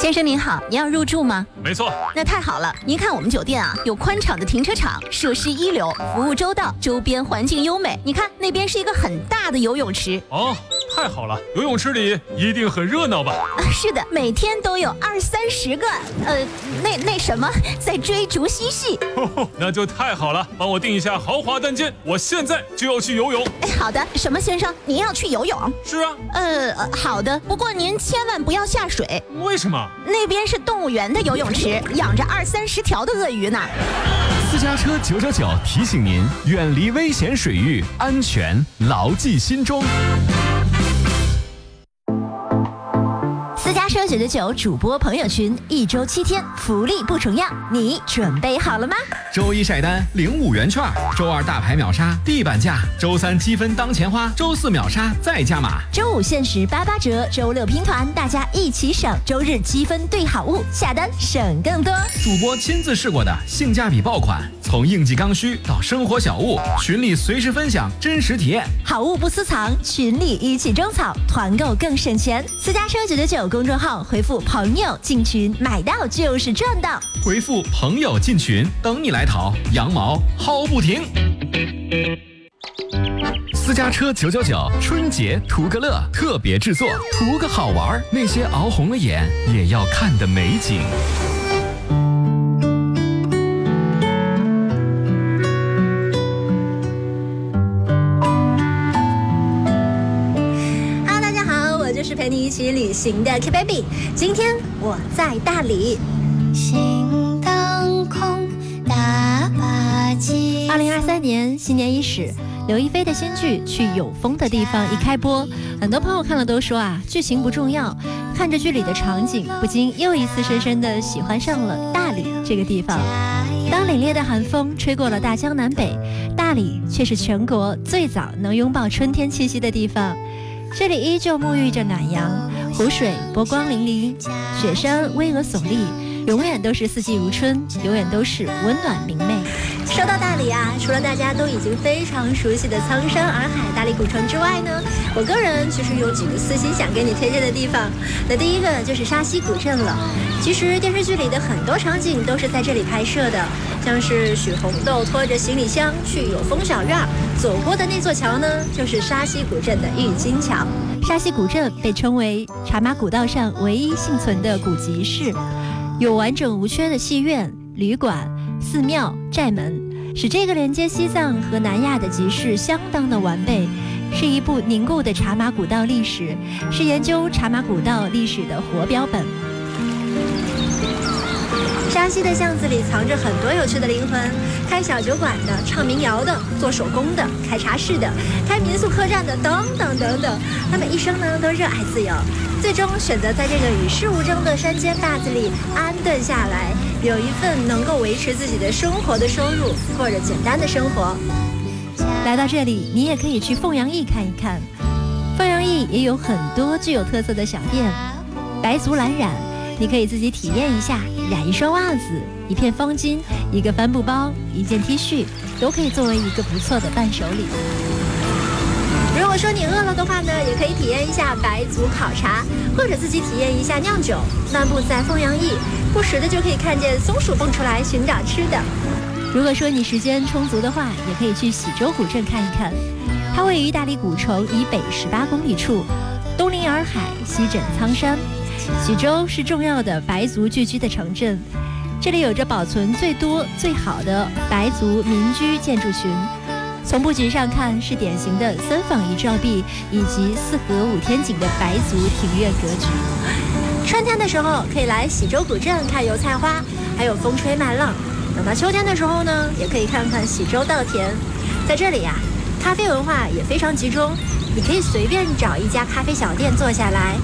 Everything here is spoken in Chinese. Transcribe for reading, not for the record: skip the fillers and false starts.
先生您好，您要入住吗？ 没错。 那太好了，您看我们酒店啊，有宽敞的停车场，设施一流，服务周到，周边环境优美。你看那边是一个很大的游泳池。 哦，太好了，游泳池里一定很热闹吧？ 是的，每天都有20-30个，那什么在追逐嬉戏。 那就太好了，帮我订一下豪华单间，我现在就要去游泳。 好的，什么先生，您要去游泳？ 是啊。 好的，不过您千万不要下水。 为什么？ 那边是动物园的游泳池，养着20-30条的鳄鱼呢。 私家车999提醒您，远离危险水域，安全牢记心中。 私家车999主播朋友群，1周7天，福利不重样，你准备好了吗？ 周一晒单领5元券，周二大牌秒杀地板价，周三积分当钱花，周四秒杀再加码， 周五限时88折，周六拼团，大家一起省，周日积分兑好物，下单省更多。 主播亲自试过的性价比爆款，从应季刚需到生活小物，群里随时分享真实体验， 好物不私藏，群里一起种草，团购更省钱。私家车999公众号回复朋友进群，买到就是赚到。 回复朋友进群，等你来淘，羊毛薅不停。私家车999春节图个乐特别制作，图个好玩，那些熬红了眼也要看的美景。 是陪你一起旅行的 K Baby， 今天我在大理。 心当空大把机。 2023年新年伊始，刘亦菲的新剧《去有风的地方》一开播，很多朋友看了都说啊，剧情不重要，看着剧里的场景，不禁又一次深深地喜欢上了大理这个地方。当凛冽的寒风吹过了大江南北，大理却是全国最早能拥抱春天气息的地方。这里依旧沐浴着暖阳，湖水波光粼粼，雪山巍峨耸立，永远都是四季如春，永远都是温暖明媚。 说到大理啊，除了大家都已经非常熟悉的苍山洱海、大理古城之外呢，我个人其实有几个私心想给你推荐的地方。那第一个就是沙溪古镇了。其实电视剧里的很多场景都是在这里拍摄的，像是许红豆拖着行李箱去有风小院，走过的那座桥呢，就是沙溪古镇的玉金桥。 沙溪古镇被称为茶马古道上唯一幸存的古集市，有完整无缺的戏院、旅馆、寺庙、寨门，使这个连接西藏和南亚的集市相当的完备，是一部凝固的茶马古道历史，是研究茶马古道历史的活标本。 沙溪的巷子里藏着很多有趣的灵魂，开小酒馆的，唱民谣的，做手工的，开茶室的，开民宿客栈的，等等等等。他们一生呢都热爱自由，最终选择在这个与世无争的山间大地里安顿下来，有一份能够维持自己的生活的收入，过着简单的生活。 来到这里，你也可以去凤阳驿看一看。凤阳驿也有很多具有特色的小店，白族蓝染，你可以自己体验一下，染一双袜子，一片方巾，一个帆布包，一件 T 恤，都可以作为一个不错的伴手礼。 如果说你饿了的话呢，也可以体验一下白族烤茶，或者自己体验一下酿酒。漫步在凤阳驿，不时的就可以看见松鼠蹦出来寻找吃的。 如果说你时间充足的话，也可以去喜洲古镇看一看，它位于大理古城以北18公里处，东临洱海，西枕苍山。喜洲是重要的白族聚居的城镇，这里有着保存最多最好的白族民居建筑群，从布局上看是典型的3坊1照壁以及4合5天井的白族庭院格局。 春天的时候可以来喜洲古镇看油菜花，还有风吹麦浪。等到秋天的时候呢，也可以看看喜洲稻田。在这里呀，咖啡文化也非常集中，你可以随便找一家咖啡小店坐下来，